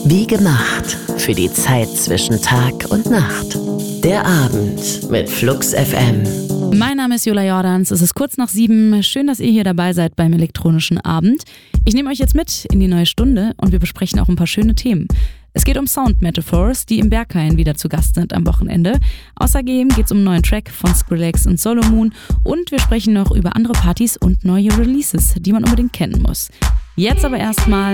Wie gemacht für die Zeit zwischen Tag und Nacht. Der Abend mit Flux FM. Mein Name ist Jola Jordans, es ist kurz nach 7. Schön, dass ihr hier dabei seid beim elektronischen Abend. Ich nehme euch jetzt mit in die neue Stunde und wir besprechen auch ein paar schöne Themen. Es geht um Sound Metaphors, die im Berghain wieder zu Gast sind am Wochenende. Außerdem geht es um einen neuen Track von Skrillex und Solomon und wir sprechen noch über andere Partys und neue Releases, die man unbedingt kennen muss. Jetzt aber erstmal